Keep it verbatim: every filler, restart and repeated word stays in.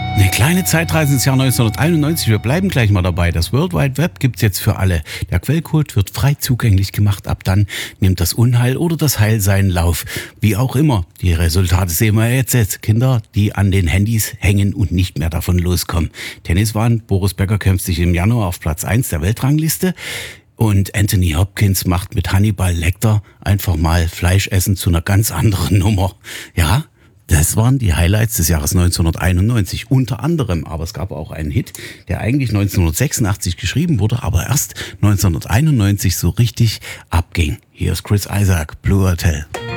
Eine kleine Zeitreise ins Jahr neunzehnhunderteinundneunzig. Wir bleiben gleich mal dabei. Das World Wide Web gibt's jetzt für alle. Der Quellcode wird frei zugänglich gemacht. Ab dann nimmt das Unheil oder das Heil seinen Lauf. Wie auch immer. Die Resultate sehen wir jetzt. jetzt. Kinder, die an den Handys hängen und nicht mehr davon loskommen. Tenniswahn. Boris Becker kämpft sich im Januar auf Platz eins der Weltrangliste. Und Anthony Hopkins macht mit Hannibal Lecter einfach mal Fleischessen zu einer ganz anderen Nummer. Ja, das waren die Highlights des Jahres neunzehnhunderteinundneunzig. Unter anderem, aber es gab auch einen Hit, der eigentlich neunzehnhundertsechsundachtzig geschrieben wurde, aber erst neunzehnhunderteinundneunzig so richtig abging. Hier ist Chris Isaak, Blue Hotel.